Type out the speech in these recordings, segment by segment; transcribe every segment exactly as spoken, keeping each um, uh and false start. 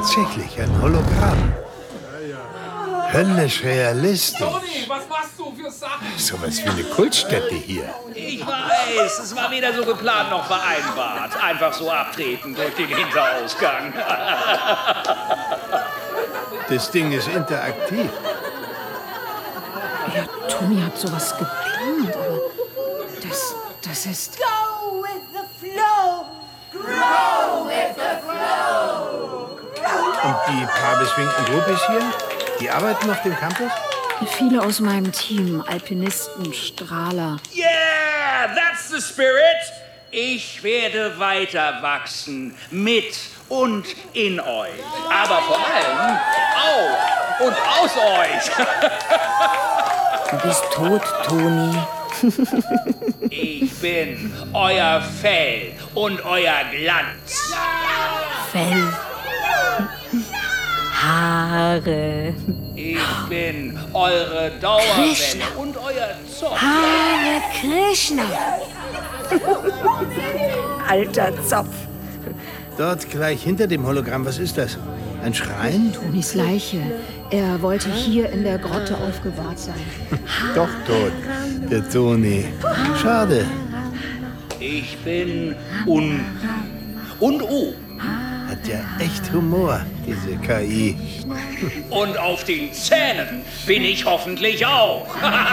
tatsächlich ein Hologramm. Höllisch realistisch. Toni, was machst du für Sachen? So was wie eine Kultstätte hier. Ich weiß, es war weder so geplant noch vereinbart. Einfach so abtreten durch den Hinterausgang. Das Ding ist interaktiv. Ja, Toni hat sowas geplant, aber das, das ist... Go with the flow. Grow with the flow. Und die paar beschwingten Groupies hier, die arbeiten auf dem Campus? Viele aus meinem Team, Alpinisten, Strahler. Yeah, that's the spirit. Ich werde weiter wachsen mit und in euch. Aber vor allem auf und aus euch. Du bist tot, Toni. Ich bin euer Fell und euer Glanz. Fell. Haare. Ich bin eure Dauerwelle Krishna. und euer Zopf. Hare Krishna. Alter Zopf. Dort gleich hinter dem Hologramm, was ist das? Ein Schrein? Tonis Leiche. Er wollte hier in der Grotte aufgebahrt sein. Doch tot, der Toni. Schade. Ich bin unten und oben. Hat ja echt Humor, diese K I. Und auf den Zähnen bin ich hoffentlich auch.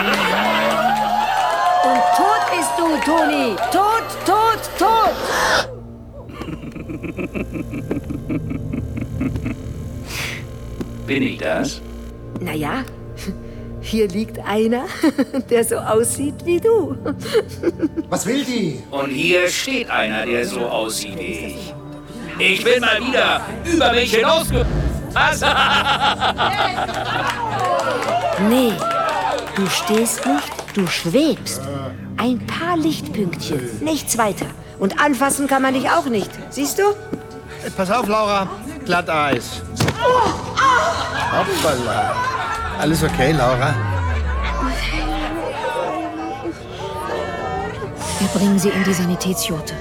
Und tot bist du, Toni. Tot, tot, tot. Bin ich das? Naja, hier liegt einer, der so aussieht wie du. Was will die? Und hier steht einer, der so aussieht wie ich. Ich will mal wieder über mich hinausge... Was? Nee, du stehst nicht, du schwebst. Ein paar Lichtpünktchen, nichts weiter. Und anfassen kann man dich auch nicht. Siehst du? Pass auf, Laura. Glatteis. Hoppala. Alles okay, Laura? Wir bringen sie in die Sanitätsjurte.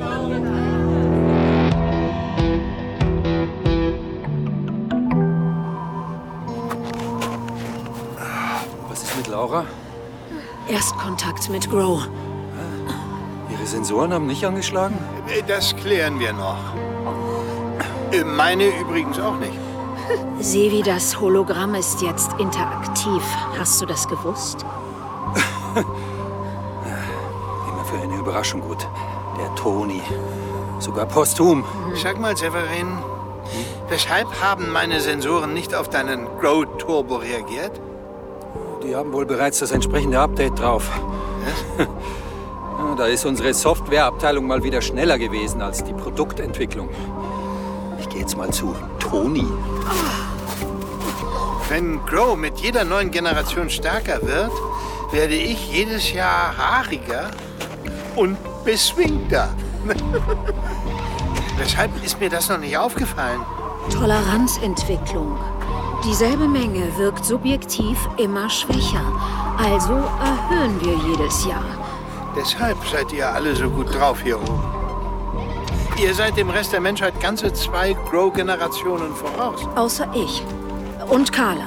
Was ist mit Laura? Erstkontakt mit Grow. Ihre Sensoren haben nicht angeschlagen? Das klären wir noch. Meine übrigens auch nicht. Sevi, das Hologramm ist jetzt interaktiv. Hast du das gewusst? Immer für eine Überraschung gut. Der Toni. Sogar posthum. Sag mal, Severin, weshalb haben meine Sensoren nicht auf deinen Grow-Turbo reagiert? Die haben wohl bereits das entsprechende Update drauf. Was? Ja, da ist unsere Softwareabteilung mal wieder schneller gewesen als die Produktentwicklung. Ich gehe jetzt mal zu Toni. Wenn Grow mit jeder neuen Generation stärker wird, werde ich jedes Jahr haariger und beschwingter. Weshalb ist mir das noch nicht aufgefallen? Toleranzentwicklung. Dieselbe Menge wirkt subjektiv immer schwächer. Also erhöhen wir jedes Jahr. Deshalb seid ihr alle so gut drauf hier oben. Ihr seid dem Rest der Menschheit ganze zwei Grow-Generationen voraus. Außer ich. Und Carla.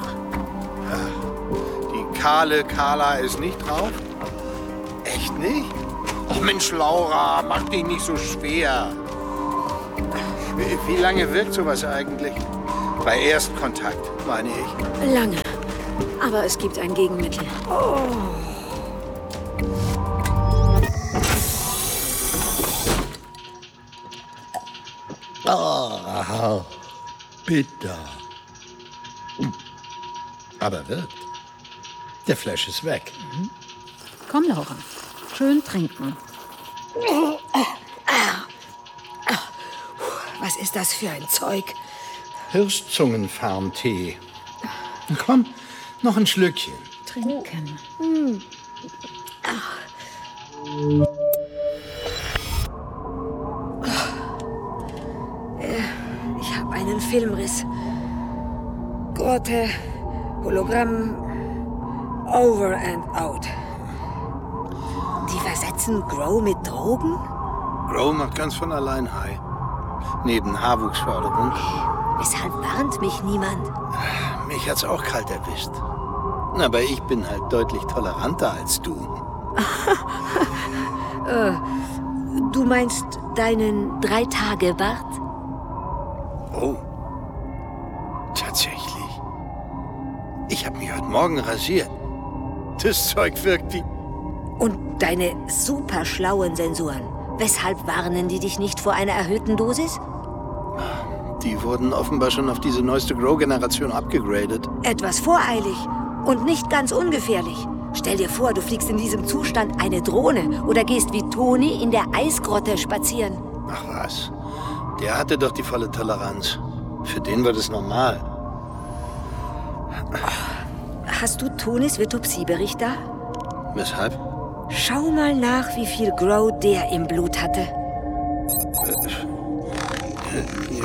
Die kahle Carla ist nicht drauf? Echt nicht? Oh Mensch, Laura, mach dich nicht so schwer. Wie, wie lange wirkt sowas eigentlich? Bei Erstkontakt, meine ich. Lange. Aber es gibt ein Gegenmittel. Oh. Ah, bitter. Aber wirkt. Der Flash ist weg. Mhm. Komm, Laura. Schön trinken. Was ist das für ein Zeug? Hirschzungenfarntee. Komm, noch ein Schlückchen. Trinken. Hm. Ich habe einen Filmriss. Grotte, Hologramm, over and out. Die versetzen Grow mit Drogen? Grow macht ganz von allein high. Neben Haarwuchsförderung. Weshalb warnt mich niemand? Mich hat's auch kalt erwischt. Aber ich bin halt deutlich toleranter als du. äh, du meinst deinen Drei-Tage-Bart? Oh. Tatsächlich. Ich habe mich heute Morgen rasiert. Das Zeug wirkt wie... Und deine super schlauen Sensoren. Weshalb warnen die dich nicht vor einer erhöhten Dosis? Die wurden offenbar schon auf diese neueste Grow-Generation abgegradet. Etwas voreilig und nicht ganz ungefährlich. Stell dir vor, du fliegst in diesem Zustand eine Drohne oder gehst wie Toni in der Eisgrotte spazieren. Ach was, der hatte doch die volle Toleranz. Für den war das normal. Hast du Tonis Vitopsiebericht da? Weshalb? Schau mal nach, wie viel Grow der im Blut hatte. Ja.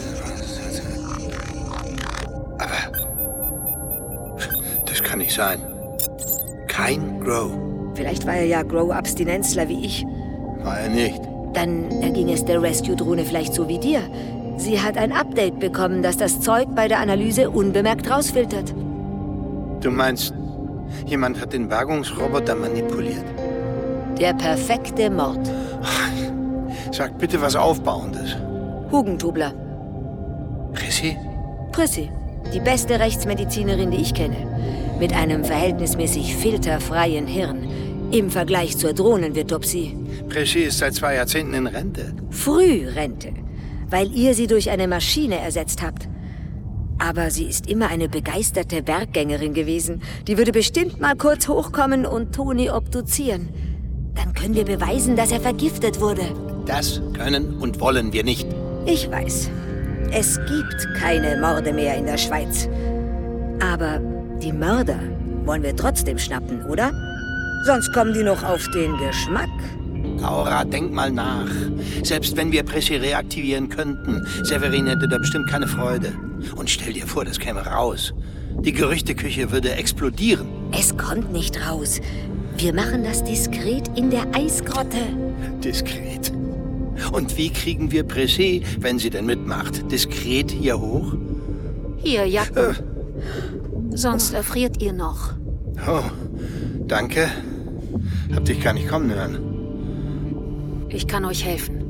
Aber das kann nicht sein. Kein Grow. Vielleicht war er ja Grow-Abstinenzler wie ich. War er nicht. Dann erging es der Rescue-Drohne vielleicht so wie dir. Sie hat ein Update bekommen, das das Zeug bei der Analyse unbemerkt rausfiltert. Du meinst, jemand hat den Bergungsroboter manipuliert? Der perfekte Mord. Sag bitte was Aufbauendes. Hugentobler. Prissy? Prissy. Die beste Rechtsmedizinerin, die ich kenne. Mit einem verhältnismäßig filterfreien Hirn. Im Vergleich zur Drohnenvirtopsie. Prissy ist seit zwei Jahrzehnten in Rente. Frührente. Weil ihr sie durch eine Maschine ersetzt habt. Aber sie ist immer eine begeisterte Berggängerin gewesen. Die würde bestimmt mal kurz hochkommen und Toni obduzieren. Dann können wir beweisen, dass er vergiftet wurde. Das können und wollen wir nicht. Ich weiß. Es gibt keine Morde mehr in der Schweiz. Aber die Mörder wollen wir trotzdem schnappen, oder? Sonst kommen die noch auf den Geschmack. Laura, denk mal nach. Selbst wenn wir Prissy reaktivieren könnten, Severin hätte da bestimmt keine Freude. Und stell dir vor, das käme raus. Die Gerüchteküche würde explodieren. Es kommt nicht raus. Wir machen das diskret in der Eisgrotte. Diskret? Und wie kriegen wir Prissy, wenn sie denn mitmacht, diskret hier hoch? Hier, Jacken. Äh. Sonst erfriert ihr noch. Oh, danke. Hab dich gar nicht kommen hören. Ich kann euch helfen.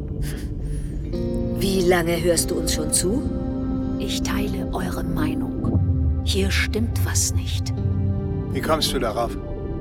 Wie lange hörst du uns schon zu? Ich teile eure Meinung. Hier stimmt was nicht. Wie kommst du darauf?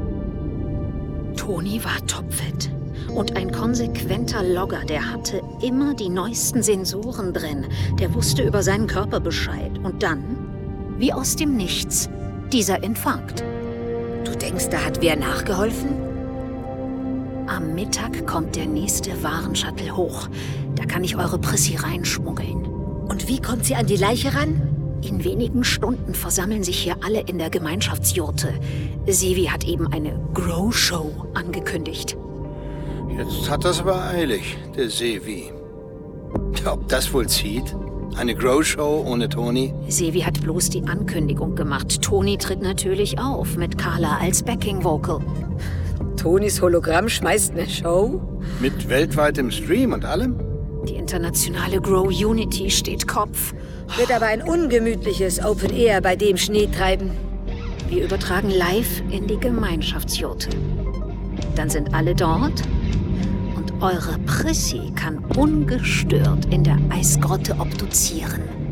Toni war topfit. Und ein konsequenter Logger, der hatte immer die neuesten Sensoren drin. Der wusste über seinen Körper Bescheid. Und dann, wie aus dem Nichts, dieser Infarkt. Du denkst, da hat wer nachgeholfen? Am Mittag kommt der nächste Warenshuttle hoch. Da kann ich eure Prissy reinschmuggeln. Und wie kommt sie an die Leiche ran? In wenigen Stunden versammeln sich hier alle in der Gemeinschaftsjurte. Sevi hat eben eine Grow-Show angekündigt. Jetzt hat das aber eilig, der Sevi. Ob das wohl zieht? Eine Grow-Show ohne Toni? Sevi hat bloß die Ankündigung gemacht. Toni tritt natürlich auf, mit Carla als Backing-Vocal. Tonis Hologramm schmeißt eine Show? Mit weltweitem Stream und allem? Die internationale Grow-Unity steht Kopf. Wird aber ein ungemütliches Open Air bei dem Schneetreiben. Wir übertragen live in die Gemeinschaftsjurte. Dann sind alle dort und eure Prissy kann ungestört in der Eisgrotte obduzieren.